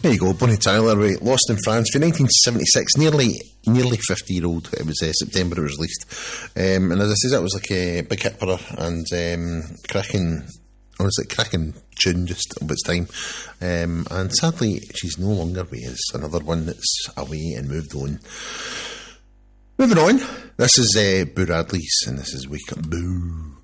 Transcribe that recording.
There you go, Bonnie Tyler, right, Lost in France for 1976, nearly 50-year-old. It was September it was released. And as I said, that was like a big hit for her, and cracking tune just of its time. And sadly, she's no longer with us. Another one that's away and moved on. Moving on, this is Boo Radley's, and this is Wake Up Boo.